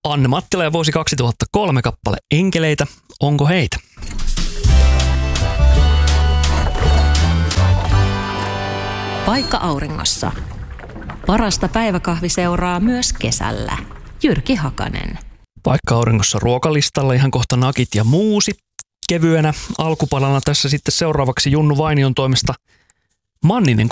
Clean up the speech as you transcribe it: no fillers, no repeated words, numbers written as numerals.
Anne Mattila ja vuosi 2003 kappale Enkeleitä. Onko heitä? Paikka auringossa. Parasta päiväkahviseuraa myös kesällä. Jyrki Hakanen. Paikka auringossa ruokalistalla ihan kohta nakit ja muusi. Kevyenä alkupalana tässä sitten seuraavaksi Junnu Vainion toimesta Manninen